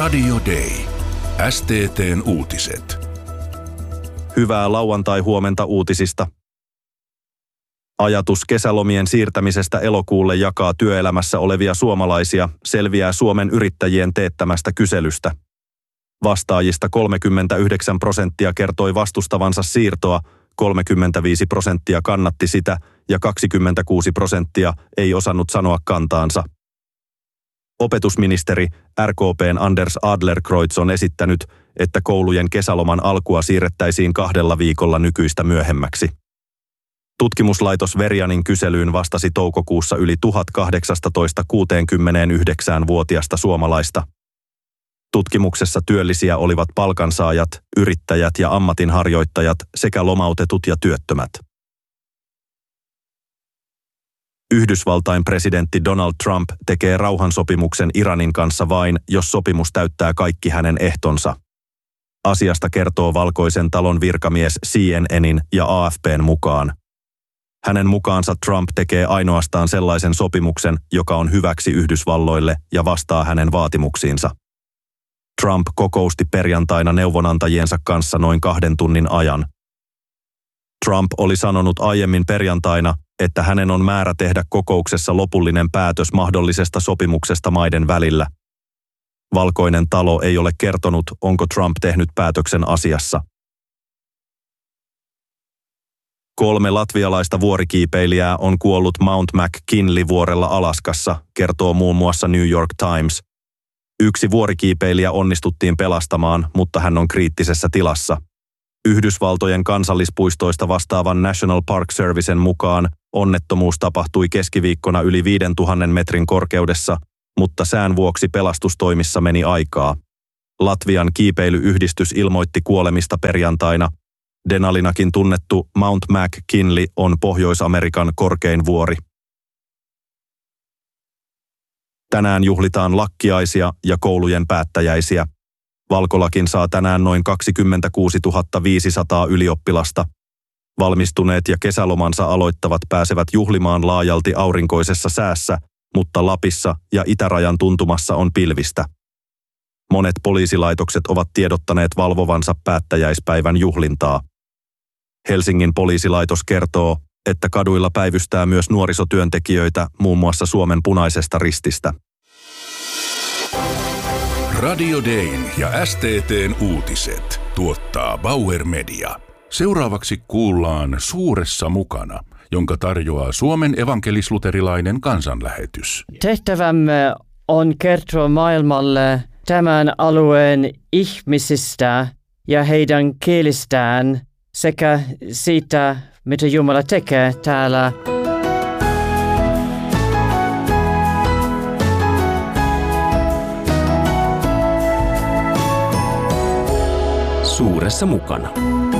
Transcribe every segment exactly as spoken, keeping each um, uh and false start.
Radio Day. S T T:n uutiset. Hyvää lauantai-huomenta uutisista. Ajatus kesälomien siirtämisestä elokuulle jakaa työelämässä olevia suomalaisia, selviää Suomen yrittäjien teettämästä kyselystä. Vastaajista kolmekymmentäyhdeksän prosenttia kertoi vastustavansa siirtoa, kolmekymmentäviisi prosenttia kannatti sitä ja kaksikymmentäkuusi prosenttia ei osannut sanoa kantaansa. Opetusministeri R K P:n Anders Adlercreutz on esittänyt, että koulujen kesäloman alkua siirrettäisiin kahdella viikolla nykyistä myöhemmäksi. Tutkimuslaitos Verianin kyselyyn vastasi toukokuussa yli tuhatkahdeksantoista–kuusikymmentäyhdeksän-vuotiaista suomalaista. Tutkimuksessa työllisiä olivat palkansaajat, yrittäjät ja ammatinharjoittajat sekä lomautetut ja työttömät. Yhdysvaltain presidentti Donald Trump tekee rauhansopimuksen Iranin kanssa vain, jos sopimus täyttää kaikki hänen ehtonsa. Asiasta kertoo Valkoisen talon virkamies C N N:in ja A F P:n mukaan. Hänen mukaansa Trump tekee ainoastaan sellaisen sopimuksen, joka on hyväksi Yhdysvalloille ja vastaa hänen vaatimuksiinsa. Trump kokousti perjantaina neuvonantajiensa kanssa noin kahden tunnin ajan. Trump oli sanonut aiemmin perjantaina, että hänen on määrä tehdä kokouksessa lopullinen päätös mahdollisesta sopimuksesta maiden välillä. Valkoinen talo ei ole kertonut, onko Trump tehnyt päätöksen asiassa. Kolme latvialaista vuorikiipeilijää on kuollut Mount McKinley-vuorella Alaskassa, kertoo muun muassa New York Times. Yksi vuorikiipeilijä onnistuttiin pelastamaan, mutta hän on kriittisessä tilassa. Yhdysvaltojen kansallispuistoista vastaavan National Park Servicen mukaan onnettomuus tapahtui keskiviikkona yli viisituhatta metrin korkeudessa, mutta sään vuoksi pelastustoimissa meni aikaa. Latvian kiipeilyyhdistys ilmoitti kuolemista perjantaina. Denalinakin tunnettu Mount McKinley on Pohjois-Amerikan korkein vuori. Tänään juhlitaan lakkiaisia ja koulujen päättäjäisiä. Valkolakin saa tänään noin kaksikymmentäkuusituhatta viisisataa ylioppilasta. Valmistuneet ja kesälomansa aloittavat pääsevät juhlimaan laajalti aurinkoisessa säässä, mutta Lapissa ja itärajan tuntumassa on pilvistä. Monet poliisilaitokset ovat tiedottaneet valvovansa päättäjäispäivän juhlintaa. Helsingin poliisilaitos kertoo, että kaduilla päivystää myös nuorisotyöntekijöitä muun muassa Suomen Punaisesta Rististä. Radio Dayn ja S T T:n uutiset tuottaa Bauer Media. Seuraavaksi kuullaan Suuressa mukana, jonka tarjoaa Suomen evankelis-luterilainen kansanlähetys. Tehtävämme on kertoa maailmalle tämän alueen ihmisistä ja heidän kielistään sekä siitä, mitä Jumala tekee täällä. Suuressa mukana.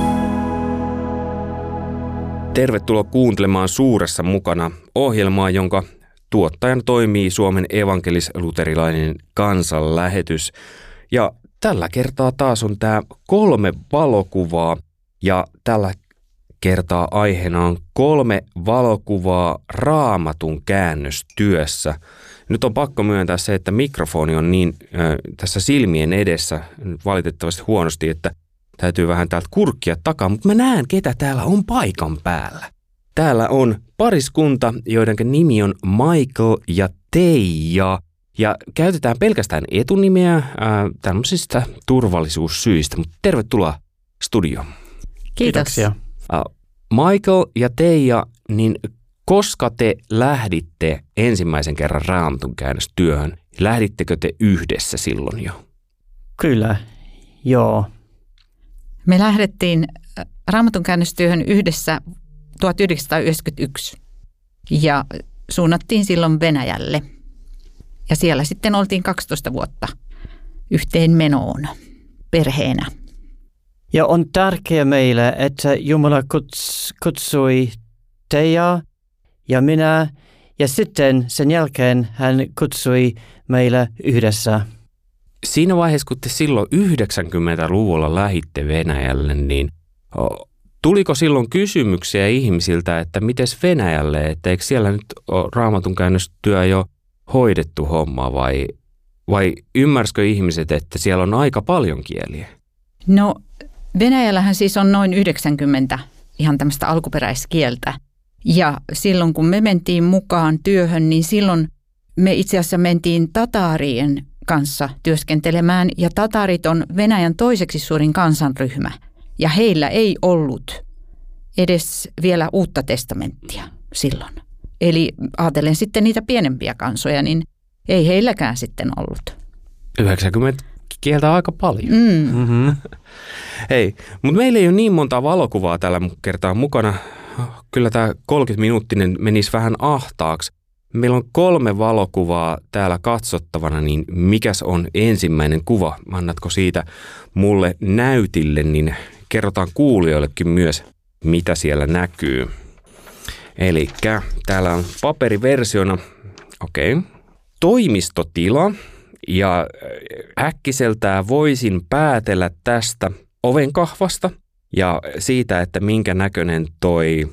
Tervetuloa kuuntelemaan Suuressa mukana ohjelmaa, jonka tuottajana toimii Suomen evankelis-luterilainen kansanlähetys. Ja tällä kertaa taas on tämä kolme valokuvaa ja tällä kertaa aiheena on kolme valokuvaa Raamatun käännöstyössä. Nyt on pakko myöntää se, että mikrofoni on niin äh, tässä silmien edessä valitettavasti huonosti, että täytyy vähän täältä kurkkia takaa, mutta mä näen, ketä täällä on paikan päällä. Täällä on pariskunta, joiden nimi on Michael ja Teija. Ja käytetään pelkästään etunimeä äh, tämmöisistä turvallisuussyistä, mutta tervetuloa studioon. Kiitoksia. Äh, Michael ja Teija, niin koska te lähditte ensimmäisen kerran Raamatun käännöstyöhön, lähdittekö te yhdessä silloin jo? Kyllä, joo. Me lähdettiin Raamatun käännöstyöhön yhdessä tuhatyhdeksänsataayhdeksänkymmentäyksi ja suunnattiin silloin Venäjälle. Ja siellä sitten oltiin kaksitoista vuotta yhteen menoon perheenä. Ja on tärkeää meille, että Jumala kuts, kutsui Teija ja minä, ja sitten sen jälkeen hän kutsui meille yhdessä. Siinä vaiheessa, kun te silloin yhdeksänkymmentäluvulla lähditte Venäjälle, niin tuliko silloin kysymyksiä ihmisiltä, että mites Venäjälle, että eikö siellä nyt ole Raamatun käännöstyö jo hoidettu homma vai, Vai ymmärsikö ihmiset, että siellä on aika paljon kieliä? No Venäjällähän siis on noin yhdeksänkymmentä ihan tämmöistä alkuperäiskieltä. Ja silloin kun me mentiin mukaan työhön, niin silloin me itse asiassa mentiin tataarien kanssa työskentelemään. Ja tataarit on Venäjän toiseksi suurin kansanryhmä. Ja heillä ei ollut edes vielä uutta testamenttia silloin. Eli ajatellen sitten niitä pienempiä kansoja, niin ei heilläkään sitten ollut. yhdeksänkymmentä kieltä aika paljon. Mm. Mm-hmm. Hei, mutta meillä ei ole niin monta valokuvaa tällä kertaa mukana. Kyllä tämä kolmekymmentä-minuuttinen menisi vähän ahtaaksi. Meillä on kolme valokuvaa täällä katsottavana, niin mikäs on ensimmäinen kuva? Annatko siitä mulle näytille, niin kerrotaan kuulijoillekin myös, mitä siellä näkyy. Elikkä täällä on paperiversiona, okei, okay. Toimistotila. Ja äkkiseltään voisin päätellä tästä ovenkahvasta ja siitä, että minkä näköinen toi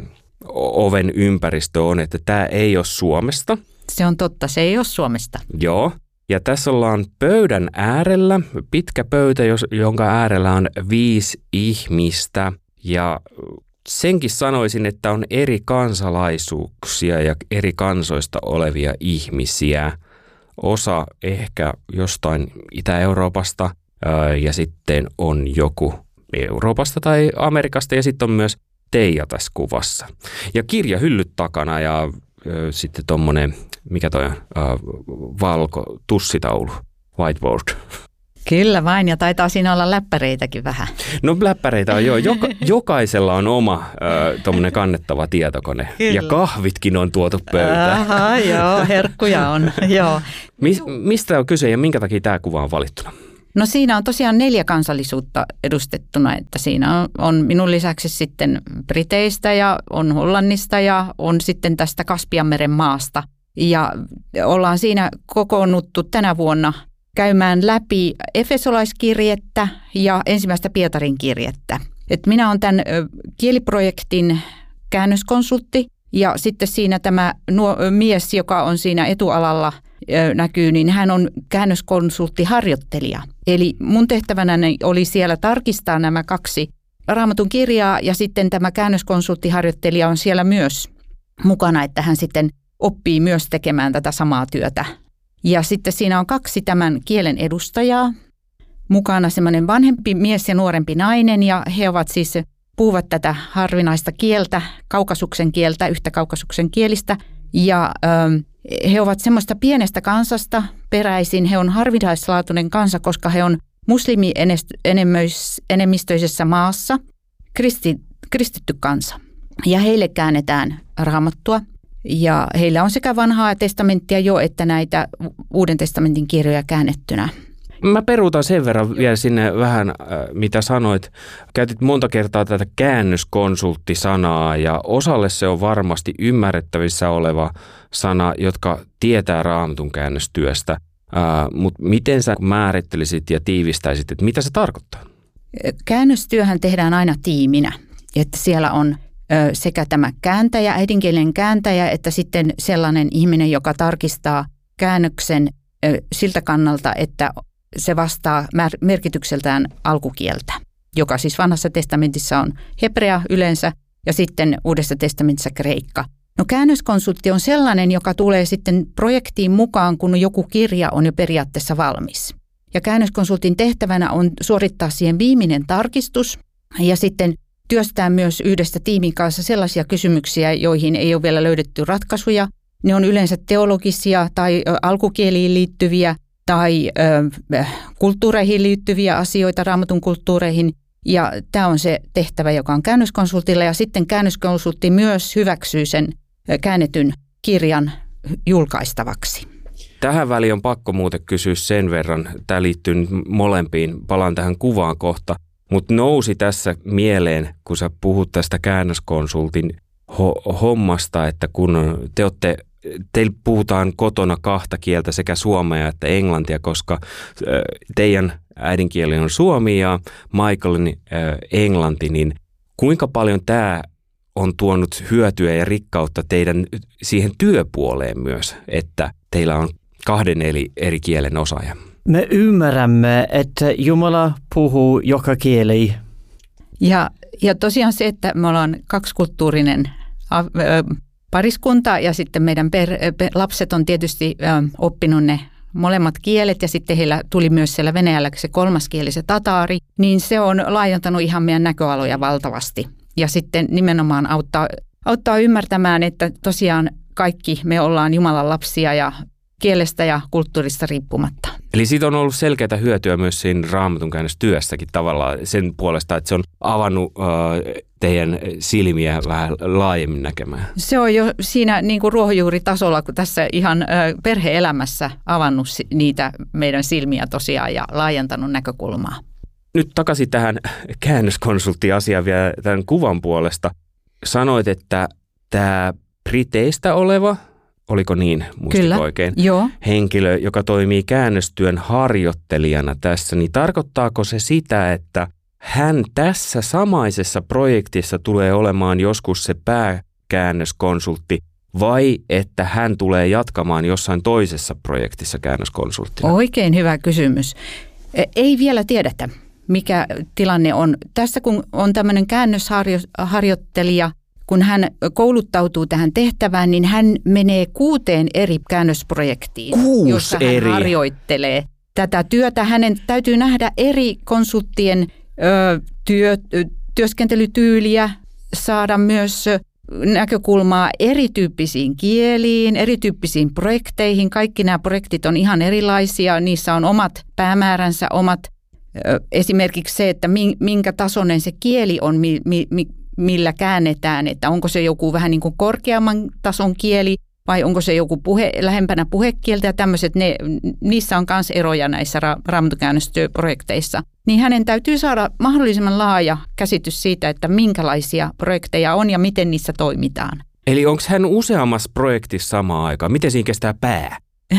oven ympäristö on, että tämä ei ole Suomesta. Se on totta, se ei ole Suomesta. Joo, ja tässä ollaan pöydän äärellä, pitkä pöytä, jonka äärellä on viisi ihmistä ja senkin sanoisin, että on eri kansalaisuuksia ja eri kansoista olevia ihmisiä. Osa ehkä jostain Itä-Euroopasta ää, ja sitten on joku Euroopasta tai Amerikasta ja sitten on myös Teija tässä kuvassa. Ja kirjahyllyt takana ja ää, sitten tommonen, mikä toi on, ää, valko, tussitaulu, whiteboard. Kyllä vain, ja taitaa siinä olla läppäreitäkin vähän. No läppäreitä on joo. Joka, jokaisella on oma äh, tommonen kannettava tietokone. Kyllä. Ja kahvitkin on tuotu pöytään. Aha, joo, herkkuja on, joo. Mis, mistä on kyse ja minkä takia tämä kuva on valittuna? No siinä on tosiaan neljä kansallisuutta edustettuna, että siinä on, on minun lisäksi sitten Briteistä ja on Hollannista ja on sitten tästä Kaspianmeren maasta. Ja ollaan siinä kokoonnuttu tänä vuonna käymään läpi efesolaiskirjettä ja ensimmäistä Pietarin kirjettä. Et minä olen tämän kieliprojektin käännöskonsultti ja sitten siinä tämä nuo, mies, joka on siinä etualalla näkyy, niin hän on käännöskonsulttiharjoittelija. Eli mun tehtävänäni oli siellä tarkistaa nämä kaksi Raamatun kirjaa ja sitten tämä käännöskonsulttiharjoittelija on siellä myös mukana, että hän sitten oppii myös tekemään tätä samaa työtä. Ja sitten siinä on kaksi tämän kielen edustajaa, mukana semmoinen vanhempi mies ja nuorempi nainen, ja he ovat siis, puhuvat tätä harvinaista kieltä, kaukasuksen kieltä, yhtä kaukasuksen kielistä, ja ö, he ovat semmoista pienestä kansasta peräisin, he on harvinaislaatuinen kansa, koska he on muslimi-enemmistöisessä maassa, kristi, kristitty kansa, ja heille käännetään Raamattua. Ja heillä on sekä vanhaa testamenttia jo, että näitä Uuden testamentin kirjoja käännettynä. Mä peruutan sen verran vielä sinne vähän, mitä sanoit. Käytit monta kertaa tätä käännöskonsulttisanaa ja osalle se on varmasti ymmärrettävissä oleva sana, jotka tietää Raamatun käännöstyöstä. Mutta miten sä määrittelisit ja tiivistäisit, että mitä se tarkoittaa? Käännöstyöhän tehdään aina tiiminä, että siellä on sekä tämä kääntäjä, äidinkielen kääntäjä, että sitten sellainen ihminen, joka tarkistaa käännöksen siltä kannalta, että se vastaa merkitykseltään alkukieltä, joka siis vanhassa testamentissa on hebrea yleensä ja sitten Uudessa testamentissa kreikka. No käännöskonsultti on sellainen, joka tulee sitten projektiin mukaan, kun joku kirja on jo periaatteessa valmis. Ja käännöskonsultin tehtävänä on suorittaa siihen viimeinen tarkistus ja sitten työstää myös yhdessä tiimin kanssa sellaisia kysymyksiä, joihin ei ole vielä löydetty ratkaisuja. Ne on yleensä teologisia tai alkukieliin liittyviä tai ö, kulttuureihin liittyviä asioita, Raamatun kulttuureihin. Ja tämä on se tehtävä, joka on käännöskonsultilla. Ja sitten käännöskonsultti myös hyväksyy sen käännetyn kirjan julkaistavaksi. Tähän väliin on pakko muuten kysyä sen verran. Tämä liittyy nyt molempiin. Palaan tähän kuvaan kohta. Mutta nousi tässä mieleen, kun sä puhut tästä käännöskonsultin ho- hommasta, että kun te olette, teillä puhutaan kotona kahta kieltä, sekä suomea että englantia, koska teidän äidinkieli on suomi ja Michaelin äh, englanti, niin kuinka paljon tämä on tuonut hyötyä ja rikkautta teidän siihen työpuoleen myös, että teillä on kahden eri, eri kielen osaaja? Me ymmärrämme, että Jumala puhuu joka kieli. Ja, ja tosiaan se, että me ollaan kaksikulttuurinen pariskunta ja sitten meidän per, per, lapset on tietysti ö, oppinut ne molemmat kielet ja sitten heillä tuli myös siellä Venäjällä se kolmas kieli, se tataari, niin se on laajentanut ihan meidän näköaloja valtavasti. Ja sitten nimenomaan auttaa, auttaa ymmärtämään, että tosiaan kaikki me ollaan Jumalan lapsia ja kielestä ja kulttuurista riippumatta. Eli siitä on ollut selkeää hyötyä myös siinä Raamatun käännöstyössäkin tavallaan sen puolesta, että se on avannut äh, teidän silmiä vähän laajemmin näkemään. Se on jo siinä niin kuin ruohonjuuritasolla, kun tässä ihan äh, perhe-elämässä avannut niitä meidän silmiä tosiaan ja laajentanut näkökulmaa. Nyt takaisin tähän käännöskonsulttiasiaan vielä tämän kuvan puolesta. Sanoit, että tämä Briteistä oleva, oliko niin, muistiko oikein, joo. henkilö, joka toimii käännöstyön harjoittelijana tässä, niin tarkoittaako se sitä, että hän tässä samaisessa projektissa tulee olemaan joskus se pääkäännöskonsultti vai että hän tulee jatkamaan jossain toisessa projektissa käännöskonsulttina? Oikein hyvä kysymys. Ei vielä tiedetä, mikä tilanne on. Tässä kun on tämmöinen käännösharjoittelija, kun hän kouluttautuu tähän tehtävään, niin hän menee kuuteen eri käännösprojektiin, Kuusi jossa hän eri. harjoittelee tätä työtä. Hänen täytyy nähdä eri konsulttien ö, työ, työskentelytyyliä, saada myös näkökulmaa erityyppisiin kieliin, erityyppisiin projekteihin. Kaikki nämä projektit on ihan erilaisia, niissä on omat päämääränsä, omat ö, esimerkiksi se, että minkä tasoinen se kieli on, mi, mi, mi, millä käännetään, että onko se joku vähän niin kuin korkeamman tason kieli vai onko se joku puhe, lähempänä puhekieltä ja tämmöiset, ne, niissä on myös eroja näissä ra- raamatukäännöstyöprojekteissa. Niin hänen täytyy saada mahdollisimman laaja käsitys siitä, että minkälaisia projekteja on ja miten niissä toimitaan. Eli onko hän useammassa projektissa samaan aikaan? Miten siinä kestää pää?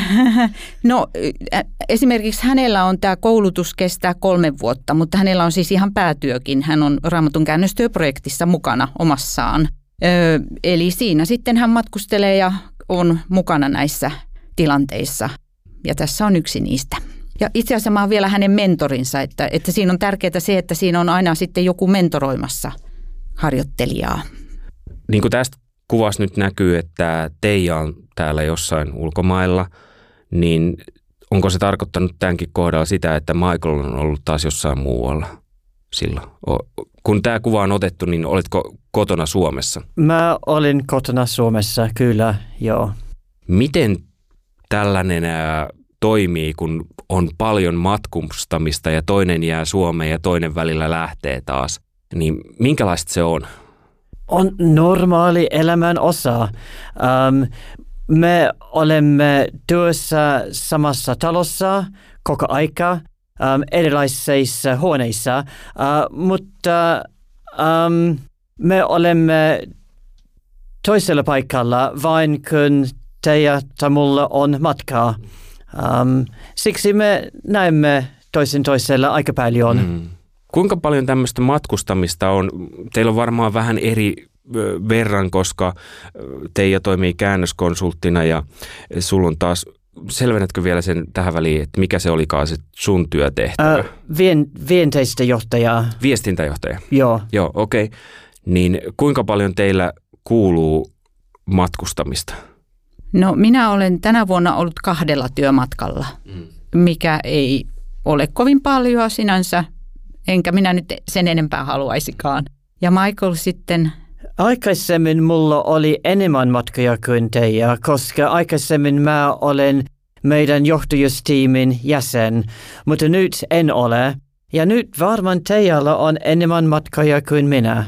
No esimerkiksi hänellä on tämä koulutus kestää kolme vuotta, mutta hänellä on siis ihan päätyökin. Hän on Raamatun käännöstyöprojektissa mukana omassaan. Ö, eli siinä sitten hän matkustelee ja on mukana näissä tilanteissa. Ja tässä on yksi niistä. Ja itse asiassa mä oon vielä hänen mentorinsa, että, että siinä on tärkeää se, että siinä on aina sitten joku mentoroimassa harjoittelijaa. Niin kuin tästä kuvassa nyt näkyy, että Teija on täällä jossain ulkomailla, niin onko se tarkoittanut tämänkin kohdalla sitä, että Michael on ollut taas jossain muualla silloin? Kun tämä kuva on otettu, niin oletko kotona Suomessa? Mä olin kotona Suomessa, kyllä, joo. Miten tällainen ää, toimii, kun on paljon matkustamista ja toinen jää Suomeen ja toinen välillä lähtee taas? Niin minkälaista se on? On normaali elämän osa. Um, me olemme työssä samassa talossa koko aika, um, erilaisissa huoneissa, uh, mutta um, me olemme toisella paikalla vain kun teillä tai mulla on matkaa. Um, siksi me näemme toisen toisella aika paljon. Mm. Kuinka paljon tämmöistä matkustamista on? Teillä on varmaan vähän eri verran, koska Teija toimii käännöskonsulttina ja sulla on taas, selvennetkö vielä sen tähän väliin, että mikä se olikaan se sun työtehtävä? Äh, vien, vienteistäjohtaja. Viestintäjohtaja? Joo. Joo, okei. Okay. Niin kuinka paljon teillä kuuluu matkustamista? No minä olen tänä vuonna ollut kahdella työmatkalla, mm. mikä ei ole kovin paljon sinänsä. Enkä minä nyt sen enempää haluaisikaan. Ja Michael sitten? Aikaisemmin mulla oli enemmän matkoja kuin Teija, koska aikaisemmin mä olen meidän johtajustiimin jäsen, mutta nyt en ole. Ja nyt varmaan Teijalla on enemmän matkoja kuin minä.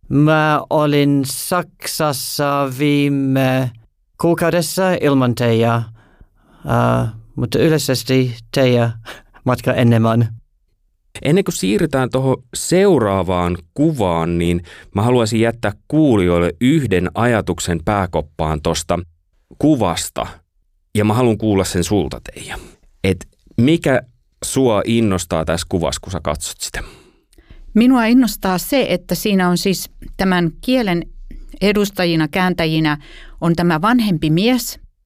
Mä olin Saksassa viime kuukaudessa ilman Teija, uh, mutta yleisesti Teija matka enemmän. Ennen kuin siirrytään tuohon seuraavaan kuvaan, niin mä haluaisin jättää kuulijoille yhden ajatuksen pääkoppaan tuosta kuvasta. Ja mä haluan kuulla sen sulta, Teija. Et mikä sua innostaa tässä kuvassa, kun sä katsot sitä? Minua innostaa se, että siinä on siis tämän kielen edustajina, kääntäjinä on tämä vanhempi mies.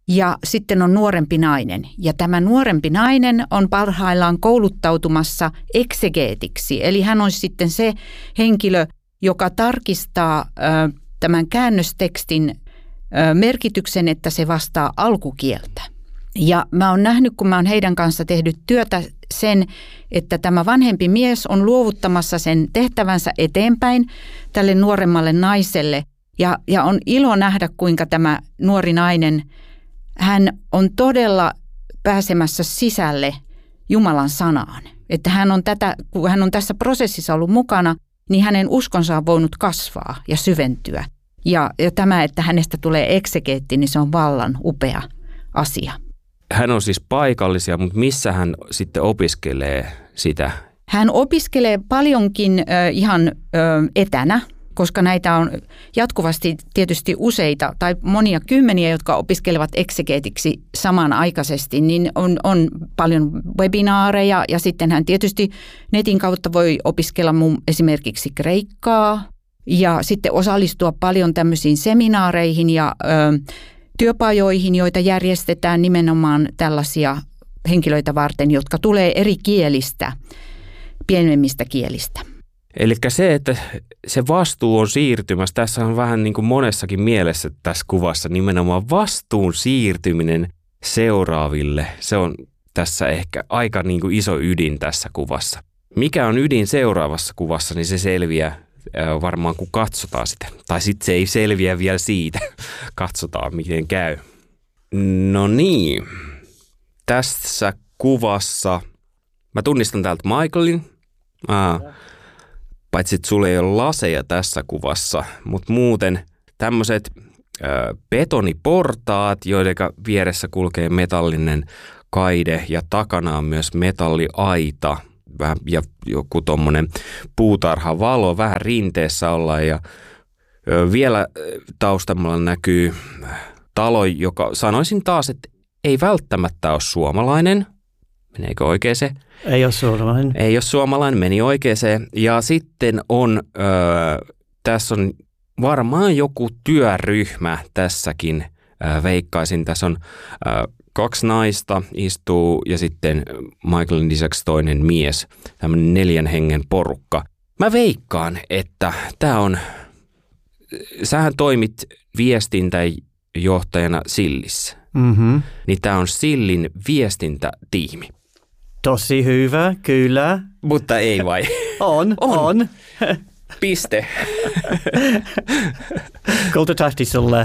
ja sitten on nuorempi nainen. Ja tämä nuorempi nainen on parhaillaan kouluttautumassa eksegeetiksi. Eli hän on sitten se henkilö, joka tarkistaa ö, tämän käännöstekstin ö, merkityksen, että se vastaa alkukieltä. Ja mä oon nähnyt, kun mä oon heidän kanssa tehnyt työtä sen, että tämä vanhempi mies on luovuttamassa sen tehtävänsä eteenpäin tälle nuoremmalle naiselle. Ja, ja on ilo nähdä, kuinka tämä nuori nainen, hän on todella pääsemässä sisälle Jumalan sanaan. Että hän on, tätä, kun hän on tässä prosessissa ollut mukana, niin hänen uskonsa on voinut kasvaa ja syventyä. Ja, ja tämä, että hänestä tulee eksegeetti, niin se on vallan upea asia. Hän on siis paikallisia, mutta missä hän sitten opiskelee sitä? Hän opiskelee paljonkin ö, ihan ö, etänä, koska näitä on jatkuvasti tietysti useita tai monia kymmeniä, jotka opiskelevat eksegeetiksi samanaikaisesti, niin on, on paljon webinaareja ja sitten hän tietysti netin kautta voi opiskella mun esimerkiksi kreikkaa ja sitten osallistua paljon tämmöisiin seminaareihin ja ö, työpajoihin, joita järjestetään nimenomaan tällaisia henkilöitä varten, jotka tulee eri kielistä, pienemmistä kielistä. Eli se, että se vastuu on siirtymässä, tässä on vähän niin kuin monessakin mielessä tässä kuvassa nimenomaan vastuun siirtyminen seuraaville. Se on tässä ehkä aika niin kuin iso ydin tässä kuvassa. Mikä on ydin seuraavassa kuvassa, niin se selviää varmaan kun katsotaan sitä. Tai sitten se ei selviä vielä siitä. Katsotaan miten käy. No niin, tässä kuvassa mä tunnistan täältä Michaelin. Ah. Paitsi, että sulla ei ole laseja tässä kuvassa, mutta muuten tämmöiset ö, betoniportaat, joiden vieressä kulkee metallinen kaide ja takana on myös metalliaita vähän, ja joku tommonen puutarhavalo, vähän rinteessä ollaan ja ö, vielä taustalla näkyy talo, joka sanoisin taas, että ei välttämättä ole suomalainen. Meneekö oikein se? Ei ole suomalainen. Ei ole suomalainen, meni oikeeseen. Ja sitten on, öö, tässä on varmaan joku työryhmä tässäkin, öö, veikkaisin. Tässä on öö, kaksi naista istuu ja sitten Michaelin lisäksi toinen mies, tämmöinen neljän hengen porukka. Mä veikkaan, että tämä on, sähän toimit viestintäjohtajana Sillissä. Mm-hmm. Niin tämä on Sillin viestintätiimi. Tosi hyvä, kyllä. Mutta ei vai? On, on. on. Piste. Kultatahti sulle.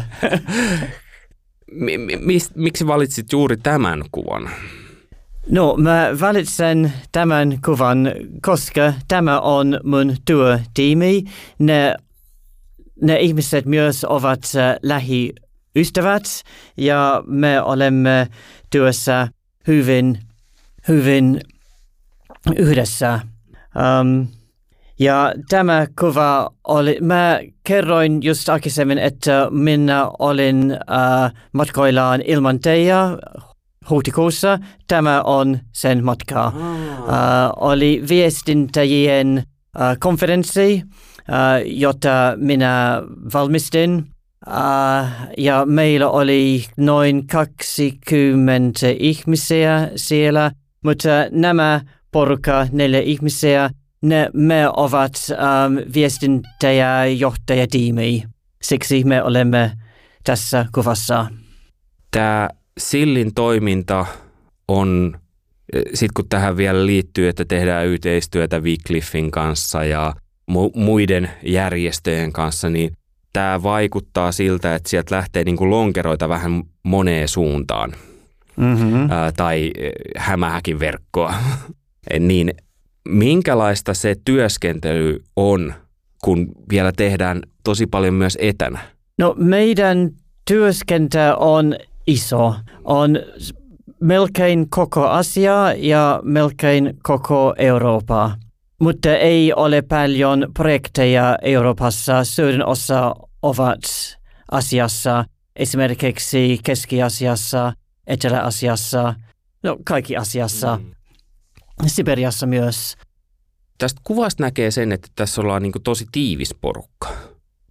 Miksi valitsit juuri tämän kuvan? No, mä valitsen tämän kuvan, koska tämä on mun työtiimi. Ne, ne ihmiset myös ovat lähiystävät ja me olemme työssä hyvin hyvin yhdessä. Um, ja tämä kuva oli, mä kerroin just aikaisemmin, että minä olin uh, matkoillaan ilman teitä huhtikuussa. Tämä on sen matka. Uh, oli viestintäjien uh, konferenssi, uh, jota minä valmistin. Uh, ja meillä oli noin kaksikymmentä ihmisiä siellä. Mutta nämä porukka, neljä ihmisiä, ne, me ovat um, viestintäjäjohtajatiimi. Siksi me olemme tässä kuvassa. Tämä Sillin toiminta on, sitten kun tähän vielä liittyy, että tehdään yhteistyötä Wycliffin kanssa ja mu- muiden järjestöjen kanssa, niin tämä vaikuttaa siltä, että sieltä lähtee niin kuin lonkeroita vähän moneen suuntaan. Mm-hmm. Ää, tai hämähäkin verkkoa. Niin minkälaista se työskentely on, kun vielä tehdään tosi paljon myös etänä? No meidän työskentely on iso. On melkein koko Asia ja melkein koko Eurooppa. Mutta ei ole paljon projekteja Euroopassa. Suurin osa ovat Asiassa, esimerkiksi Keski-Asiassa, Etelä-Asiassa, no kaikki Asiassa, mm. Siberiassa myös. Tästä kuvasta näkee sen, että tässä ollaan niin kuin tosi tiivis porukka.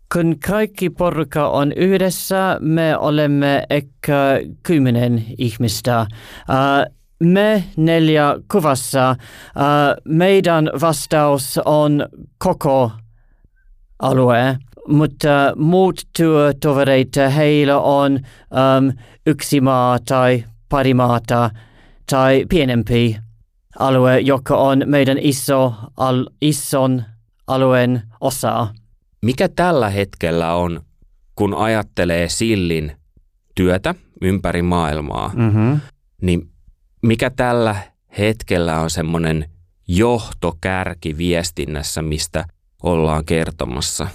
kun kaikki porukka on yhdessä, me olemme ehkä kymmenen ihmistä. Uh, me neljä kuvassa, uh, meidän vastaus on koko alue, mutta muut työtovereita, heillä on um, yksi maa tai pari maata tai pienempi alue, joka on meidän iso, al, ison alueen osa. Mikä tällä hetkellä on, kun ajattelee Sillin työtä ympäri maailmaa, mm-hmm. niin mikä tällä hetkellä on semmoinen johtokärki viestinnässä, mistä ollaan kertomassa?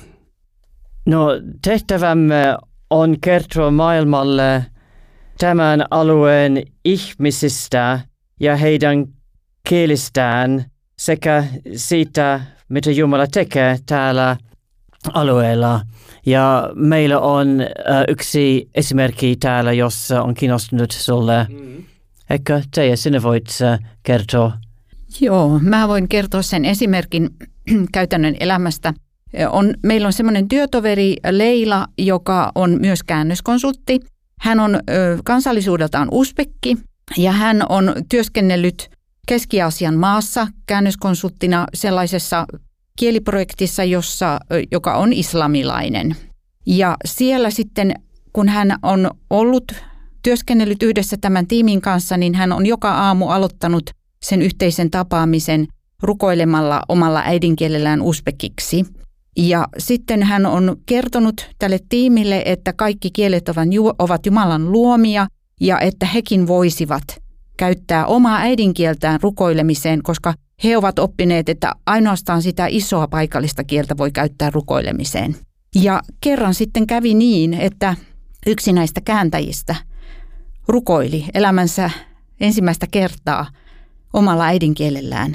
No, tehtävämme on kertoa maailmalle tämän alueen ihmisistä ja heidän kielistään sekä siitä, mitä Jumala tekee täällä alueella. Ja meillä on uh, yksi esimerkki täällä, jos on kiinnostunut sulle. Mm. Ehkä Teija, sinä voit uh, kertoa. Joo, mä voin kertoa sen esimerkin käytännön elämästä. On, meillä on semmoinen työtoveri Leila, joka on myös käännöskonsultti. Hän on ö, kansallisuudeltaan uzbekki ja hän on työskennellyt Keski-Aasian maassa käännöskonsulttina sellaisessa kieliprojektissa, jossa, joka on islamilainen. Ja siellä sitten, kun hän on ollut työskennellyt yhdessä tämän tiimin kanssa, niin hän on joka aamu aloittanut sen yhteisen tapaamisen rukoilemalla omalla äidinkielellään uzbekiksi. Ja sitten hän on kertonut tälle tiimille, että kaikki kielet ovat Jumalan luomia ja että hekin voisivat käyttää omaa äidinkieltään rukoilemiseen, koska he ovat oppineet, että ainoastaan sitä isoa paikallista kieltä voi käyttää rukoilemiseen. Ja kerran sitten kävi niin, että yksi näistä kääntäjistä rukoili elämänsä ensimmäistä kertaa omalla äidinkielellään.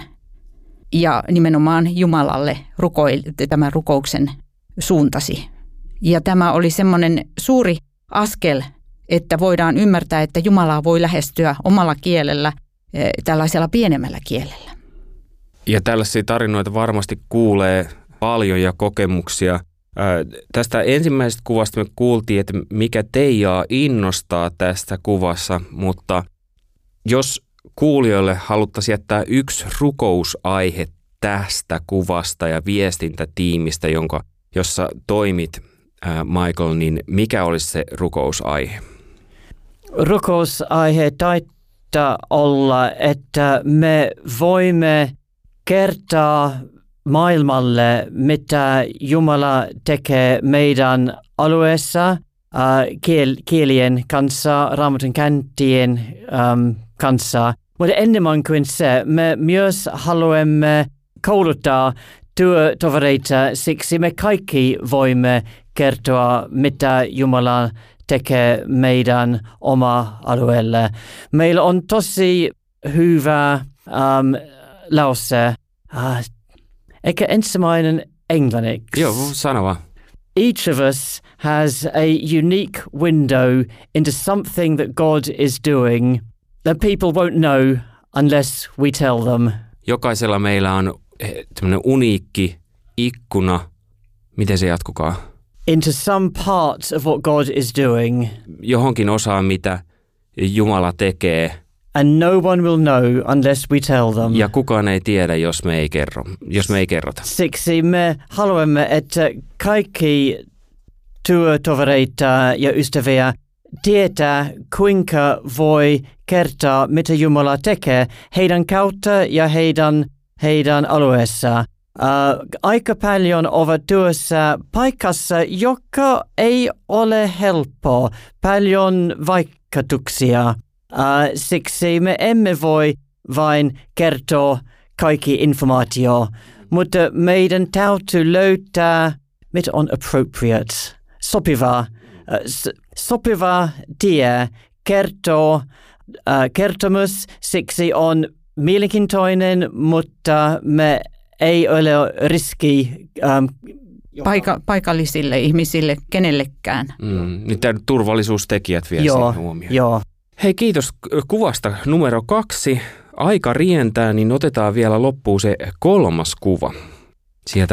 Ja nimenomaan Jumalalle rukoili, tämän rukouksen suuntasi. Ja tämä oli semmoinen suuri askel, että voidaan ymmärtää, että Jumalaa voi lähestyä omalla kielellä, tällaisella pienemmällä kielellä. Ja tällaisia tarinoita varmasti kuulee paljon ja kokemuksia. Ää, tästä ensimmäisestä kuvasta me kuultiin, että mikä Teijaa innostaa tästä kuvassa, mutta jos kuulijoille haluttaisiin jättää yksi rukousaihe tästä kuvasta ja viestintätiimistä, jonka, jossa toimit, ää, Michael, niin mikä olisi se rukousaihe? Rukousaihe taitaa olla, että me voimme kertoa maailmalle, mitä Jumala tekee meidän alueessa äh, kiel, kielien kanssa, Raamatun kääntäjien ähm, kanssa. Mutta enemmän kuin se, me myös haluamme kouluttaa työtovereita, siksi me kaikki voimme kertoa, mitä Jumala tekee meidän oma alueelle. Meillä on tosi hyvä ähm, lause. Uh, eikä ensimmäinen englanniksi. Joo, sano vaan. Each of us has a unique window into something that God is doing that people won't know unless we tell them. Jokaisella meillä on tämmöinen uniikki ikkuna. Miten se jatkukaa? Into some part of what God is doing. Johonkin osaan, mitä Jumala tekee. And no one will know unless we tell them. Ja kukaan ei tiedä, jos me ei kerro, jos me ei kerrota. Siksi me haluamme, että kaikki työtovereita ja ystäviä tietää, kuinka voi kertoa, mitä Jumala tekee heidän kautta ja heidän, heidän alueessa. Uh, aika paljon ovat työssä paikassa, joka ei ole helppoa, paljon vaikutuksia. Uh, siksi me emme voi vain kertoa kaikki informaatio, mutta meidän täytyy löytää, mitä on appropriate, sopiva, uh, sopiva tie kertoa, uh, kertomus, siksi on mielenkiintoinen, mutta me ei ole riski um, Paika, paikallisille ihmisille kenellekään. Mm, niin tämä turvallisuustekijät vie joo, siihen huomioon. Joo. Hei, kiitos kuvasta numero kaksi. Aika rientää, niin otetaan vielä loppuun se kolmas kuva sieltä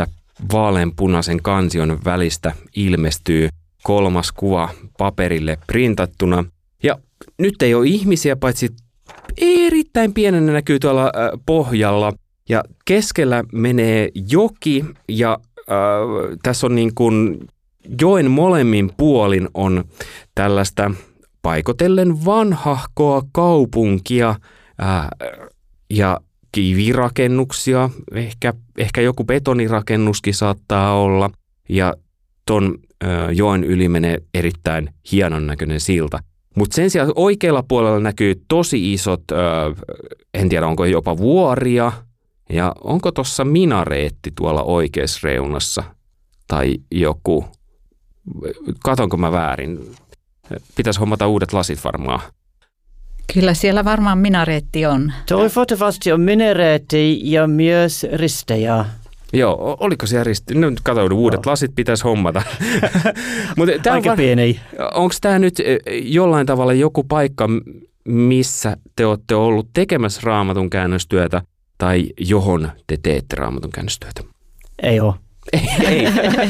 vaaleanpunaisen kansion välistä ilmestyy kolmas kuva paperille printattuna. Ja nyt ei ole ihmisiä, paitsi erittäin pienenä näkyy tuolla äh, pohjalla. Ja keskellä menee joki ja äh, tässä on niin kuin joen molemmin puolin on tällaista paikotellen vanhahkoa kaupunkia äh, ja kivirakennuksia, ehkä, ehkä joku betonirakennuskin saattaa olla ja ton äh, joen yli menee erittäin hienon näköinen silta. Mutta sen sijaan oikealla puolella näkyy tosi isot, äh, en tiedä onko jopa vuoria ja onko tuossa minareetti tuolla oikeassa reunassa tai joku, katonko mä väärin, pitäisi hommata uudet lasit varmaan. Kyllä siellä varmaan minareetti on. Toivottavasti on minareetti ja myös ristejä. Joo, oliko siellä risti? No nyt katsoin, uudet lasit pitäisi hommata. Mut Aika var... pieni. Onko tämä nyt jollain tavalla joku paikka, missä te olette ollut tekemässä Raamatun käännöstyötä tai johon te teette Raamatun käännöstyötä? Ei ole. Ei.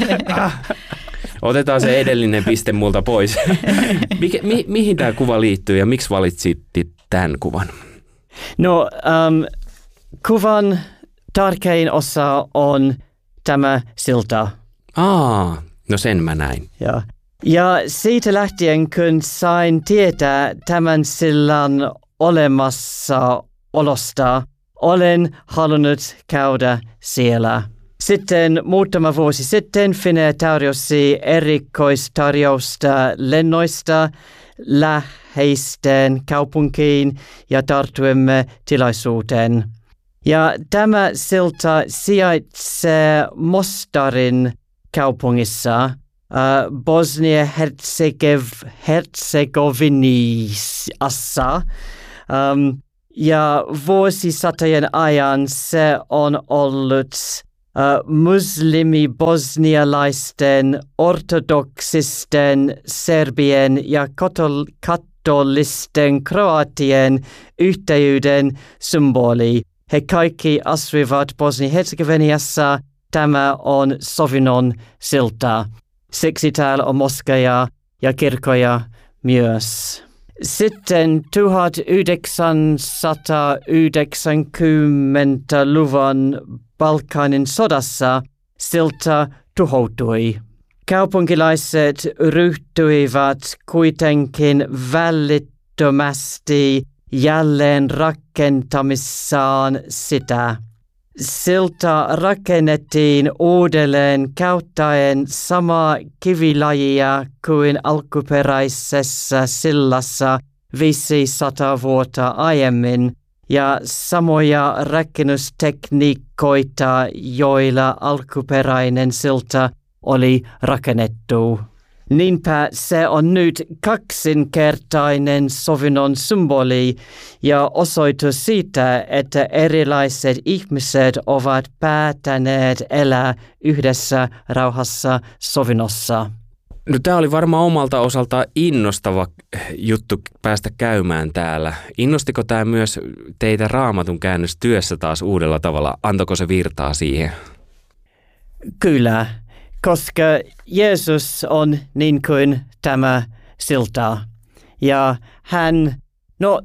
Otetaan se edellinen piste multa pois. Mikä, mi, mihin tämä kuva liittyy ja miksi valitsit tämän kuvan? No, um, kuvan tärkein osa on tämä silta. Aa, no sen mä näin. Ja, ja siitä lähtien, kun sain tietää tämän sillan olemassaolosta, olen halunnut käydä siellä. Sitten muutama vuosi sitten Finnair tarjosi erikoistarjousta lennoista läheisten kaupunkiin ja tartuimme tilaisuuteen. Ja tämä silta sijaitsee Mostarin kaupungissa äh, Bosnia-Herzegoviniassa. Um, ja vuosisatojen ajan se on ollut Uh, muslimi-bosnialaisten, ortodoksisten, serbien ja katol- katolisten kroatien yhteyden symboli. He kaikki asuivat Bosnia-Herzegoviniassa. Tämä on sovinnon silta. Siksi täällä on moskeja ja kirkkoja myös. Sitten tuhatyhdeksänsataayhdeksänkymmentäluvun Balkanin sodassa silta tuhoutui. Kaupunkilaiset ryhtyivät kuitenkin välittömästi jälleen rakentamissaan sitä. Silta rakennettiin uudelleen käyttäen samaa kivilajia kuin alkuperäisessä sillassa viisisataa vuotta aiemmin ja samoja rakennustekniikoita, joilla alkuperäinen silta oli rakennettu. Niinpä se on nyt kaksinkertainen sovinnon symboli ja osoitus siitä, että erilaiset ihmiset ovat päättäneet elää yhdessä rauhassa sovinnossa. No tämä oli varmaan omalta osaltaan innostava juttu päästä käymään täällä. Innostiko tämä myös teitä Raamatun käännöstyössä taas uudella tavalla? Antako se virtaa siihen? Kyllä. Koska Jeesus on niin kuin tämä silta. Ja hän, no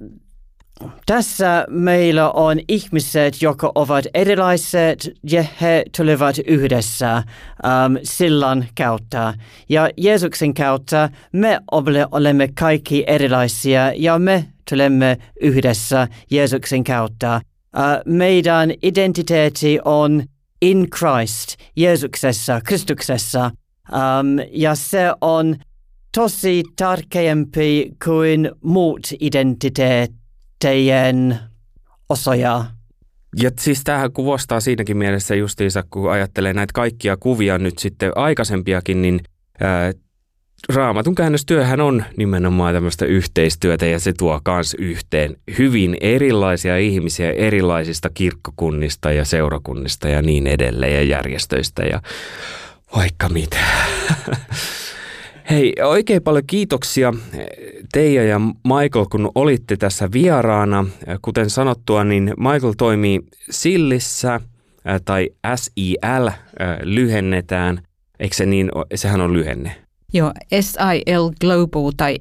tässä meillä on ihmiset, jotka ovat erilaiset ja he tulevat yhdessä um, sillan kautta. Ja Jeesuksen kautta me olemme kaikki erilaisia ja me tulemme yhdessä Jeesuksen kautta. Uh, meidän identiteetti on in Christ, Jeesuksessa, Kristuksessa, um, ja se on tosi tärkeämpi kuin muut identiteettien osia. Ja siis tämähän kuvastaa siinäkin mielessä justiinsa, kun ajattelee näitä kaikkia kuvia nyt sitten aikaisempiakin, niin ää, Raamatun käännöstyöhän on nimenomaan tämmöistä yhteistyötä ja se tuo kans yhteen hyvin erilaisia ihmisiä erilaisista kirkkokunnista ja seurakunnista ja niin edelleen ja järjestöistä ja vaikka mitä. Hei, oikein paljon kiitoksia Teija ja Michael, kun olitte tässä vieraana. Kuten sanottua, niin Michael toimii Sillissä tai S I L lyhennetään. Eikö se niin, sehän on lyhenne? Joo, S I L Global tai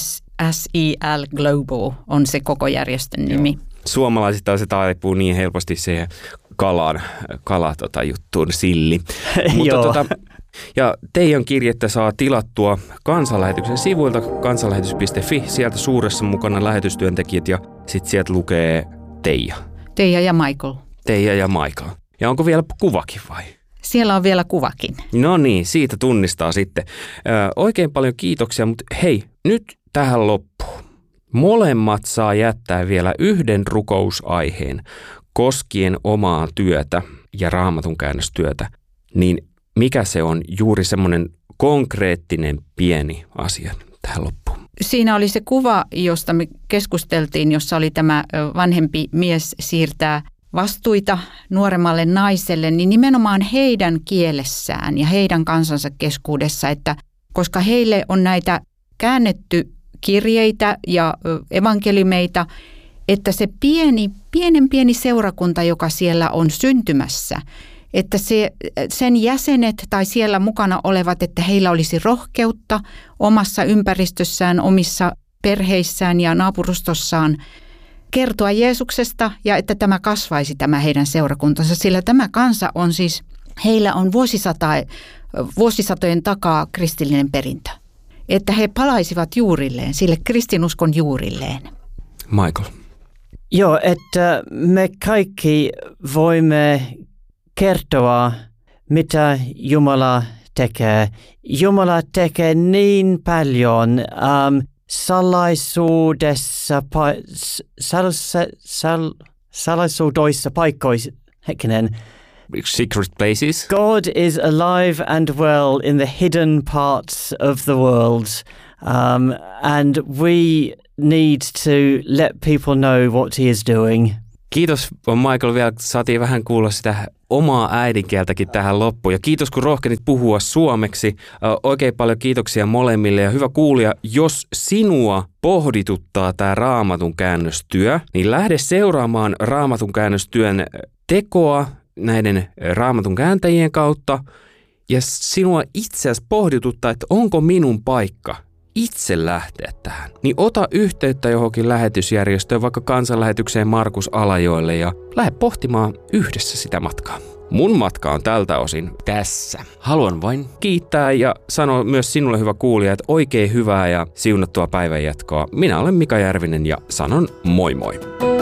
S I L Global on se koko järjestön nimi. Joo. Suomalaisista se taipuu niin helposti siihen kalan, kala tota juttuun, silli. Mutta tota, ja Teijan kirjettä saa tilattua Kansanlähetyksen sivuilta kansanlähetys piste fi. Sieltä suuressa mukana lähetystyöntekijät ja sitten sieltä lukee Teija. Teija ja Michael. Teija ja Michael. Ja onko vielä kuvakin vai? Siellä on vielä kuvakin. No niin, siitä tunnistaa sitten. Ö, oikein paljon kiitoksia, mutta hei, nyt tähän loppuun. Molemmat saa jättää vielä yhden rukousaiheen koskien omaa työtä ja Raamatun käännöstyötä. Niin mikä se on juuri semmoinen konkreettinen pieni asia tähän loppuun? Siinä oli se kuva, josta me keskusteltiin, jossa oli tämä vanhempi mies siirtää vastuita nuoremmalle naiselle, niin nimenomaan heidän kielessään ja heidän kansansa keskuudessa, että koska heille on näitä käännetty kirjeitä ja evankeliumeita, että se pieni, pienen pieni seurakunta, joka siellä on syntymässä, että se, sen jäsenet tai siellä mukana olevat, että heillä olisi rohkeutta omassa ympäristössään, omissa perheissään ja naapurustossaan kertoa Jeesuksesta ja että tämä kasvaisi tämä heidän seurakuntansa, sillä tämä kansa on siis, heillä on vuosisata, vuosisatojen takaa kristillinen perintö. Että he palaisivat juurilleen, sille kristinuskon juurilleen. Michael. Joo, että me kaikki voimme kertoa, mitä Jumala tekee. Jumala tekee niin paljon um, salaisuudessa, pa- sal- sal- salaisuudoissa paikoissa. Hetkinen. Secret places. God is alive and well in the hidden parts of the world, um, and we need to let people know what he is doing. Kiitos Michael, vielä saatiin vähän kuulla sitä omaa äidinkieltäkin tähän loppuun. Ja kiitos kun rohkenit puhua suomeksi. Oikein paljon kiitoksia molemmille ja hyvä kuulija, jos sinua pohdituttaa tämä Raamatun käännöstyö, niin lähde seuraamaan Raamatun käännöstyön tekoa näiden Raamatun kääntäjien kautta ja sinua itseäsi pohdituttaa, että onko minun paikka itse lähteä tähän, niin ota yhteyttä johonkin lähetysjärjestöön, vaikka Kansanlähetykseen Markus Alajoelle ja lähde pohtimaan yhdessä sitä matkaa. Mun matka on tältä osin tässä. Haluan vain kiittää ja sanoa myös sinulle hyvä kuulija, että oikein hyvää ja siunattua päivänjatkoa. Minä olen Mika Järvinen ja sanon moi moi.